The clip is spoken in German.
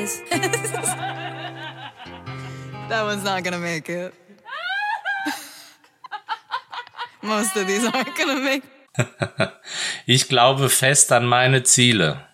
That one's not gonna make it. Most of these aren't gonna make it. Ich glaube fest an meine Ziele.